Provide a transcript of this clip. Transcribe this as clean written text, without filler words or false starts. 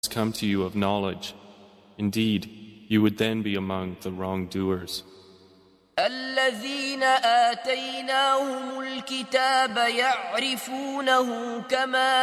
come to you of knowledge. Indeed, you would then be among the wrongdoers. الذين آتيناهم الكتاب يعرفونه كما